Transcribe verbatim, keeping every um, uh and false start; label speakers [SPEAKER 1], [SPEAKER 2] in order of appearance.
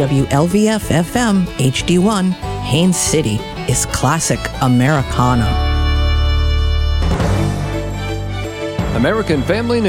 [SPEAKER 1] W L V F F M H D one, Haines City, is classic Americana.
[SPEAKER 2] American Family News.